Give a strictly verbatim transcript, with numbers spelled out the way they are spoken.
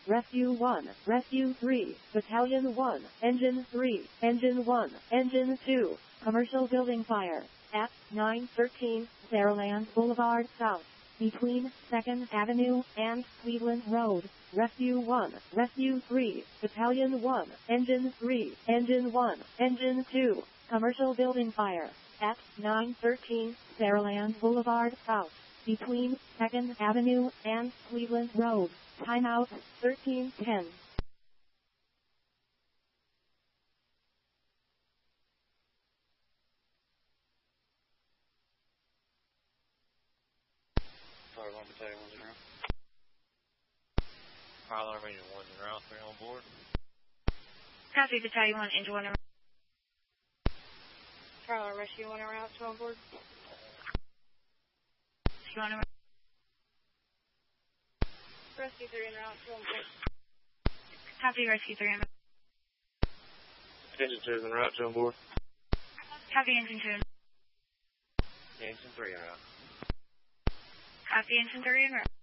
Rescue one, Rescue three, Battalion one, Engine three, Engine one, Engine two, Commercial Building Fire, at nine thirteen, Saraland Boulevard South, between second Avenue and Cleveland Road. Rescue one, Rescue three, Battalion one, Engine three, Engine one, Engine two, Commercial Building Fire, at nine thirteen, Saraland Boulevard South, between second Avenue and Cleveland Road. Timeout, thirteen ten. Fire one Battalion one zero. Fire alarm engine one zero, three on board. Copy, Battalion one, engine one. Fire alarm rescue one around, two on board. Rescue one. Rescue three en route, two on board. Copy, Rescue three en route. Engine two is en route, two on board. Copy, Engine two. Engine three en route. Copy, Engine three en route.